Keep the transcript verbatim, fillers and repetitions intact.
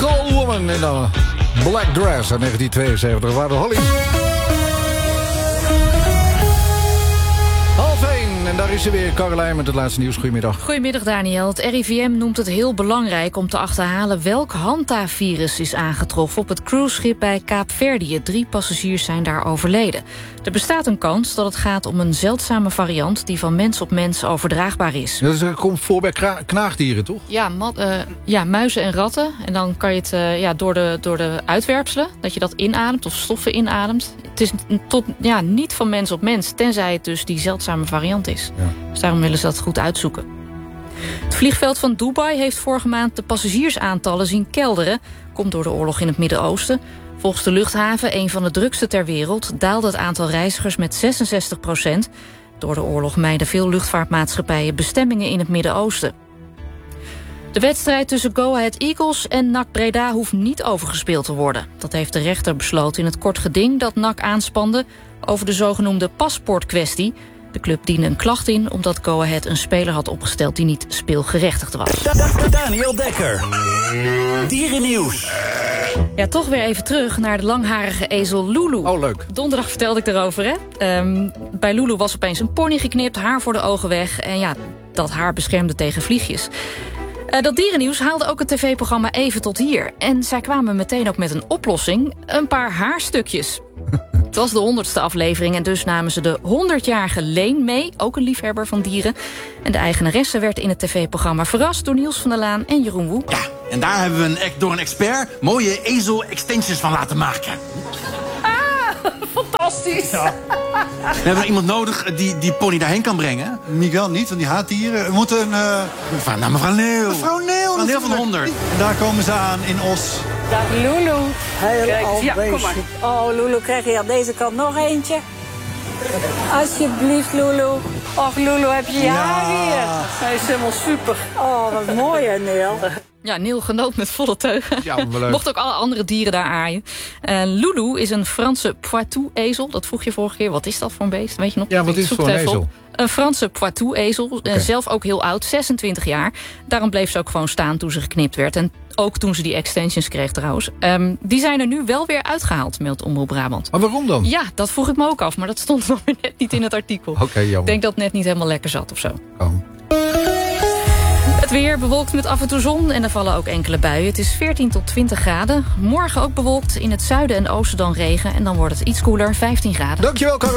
Chemical Woman in een Black Dress uit negentien tweeënzeventig. Waar de Hollies. Half één, en daar is ze weer, Caroline met het laatste nieuws. Goedemiddag. Goedemiddag Daniel. Het R I V M noemt het heel belangrijk om te achterhalen welk Hanta-virus is aangetroffen op het cruiseschip bij Kaapverdië. Drie passagiers zijn daar overleden. Er bestaat een kans dat het gaat om een zeldzame variant die van mens op mens overdraagbaar is. Dat is, komt voor bij kra- knaagdieren, toch? Ja, mat, uh, ja, muizen en ratten. En dan kan je het uh, ja, door, de, door de uitwerpselen, dat je dat inademt of stoffen inademt. Het is tot, ja, niet van mens op mens, tenzij het dus die zeldzame variant is. Ja. Dus daarom willen ze dat goed uitzoeken. Het vliegveld van Dubai heeft vorige maand de passagiersaantallen zien kelderen. Komt door de oorlog in het Midden-Oosten. Volgens de luchthaven, een van de drukste ter wereld, daalde het aantal reizigers met zesenzestig procent. Door de oorlog mijden veel luchtvaartmaatschappijen bestemmingen in het Midden-Oosten. De wedstrijd tussen Go Ahead Eagles en N A C Breda hoeft niet overgespeeld te worden. Dat heeft de rechter besloten in het kort geding dat N A C aanspande over de zogenoemde paspoortkwestie. De club diende een klacht in omdat Go Ahead een speler had opgesteld die niet speelgerechtigd was. Daniel Dekker. Dierennieuws. Ja, toch weer even terug naar de langharige ezel Lulu. Oh, leuk. Donderdag vertelde ik erover, hè. Um, bij Lulu was opeens een pony geknipt, haar voor de ogen weg. En ja, dat haar beschermde tegen vliegjes. Uh, dat dierennieuws haalde ook het tv-programma even tot hier. En zij kwamen meteen ook met een oplossing. Een paar haarstukjes. Het was de honderdste aflevering en dus namen ze de honderdjarige Leen mee. Ook een liefhebber van dieren. En de eigenaresse werd in het tv-programma verrast door Niels van der Laan en Jeroen Woe. Ja, en daar hebben we een, door een expert mooie ezel-extensions van laten maken. Ah, fantastisch. Ja. We hebben iemand nodig die die pony daarheen kan brengen. Miguel niet, want die haat dieren. We moeten een... Uh... Mevrouw, nou, mevrouw Neel. Mevrouw Neel. Mevrouw Neel van de honderd. En daar komen ze aan in Os. Dag Lulu. Heel Kijk, al ja, bezig. kom maar. Oh, Lulu, krijg je aan deze kant nog eentje? Alsjeblieft, Lulu. Och, Lulu, heb je je Ja. haar hier? Hij is helemaal super. Oh, wat mooi, hè, Neil. Ja, Neil genoot met volle teugen. Ja, maar leuk. Mocht ook alle andere dieren daar aaien. Uh, Lulu is een Franse Poitou-ezel. Dat vroeg je vorige keer. Wat is dat voor een beest? Weet je nog? Ja, wat Ik is zoek het voor het een even ezel? op. Een Franse Poitou-ezel. Okay. Uh, zelf ook heel oud, zesentwintig jaar. Daarom bleef ze ook gewoon staan toen ze geknipt werd. En ook toen ze die extensions kreeg trouwens. Um, die zijn er nu wel weer uitgehaald, meldt Omroep Brabant. Maar waarom dan? Ja, dat vroeg ik me ook af. Maar dat stond nog net niet in het artikel. Oké, okay, jammer. Ik denk dat het net niet helemaal lekker zat of zo. Oh. Het weer bewolkt met af en toe zon en er vallen ook enkele buien. Het is veertien tot twintig graden. Morgen ook bewolkt, in het zuiden en oosten dan regen. En dan wordt het iets koeler, vijftien graden. Dankjewel, Carol.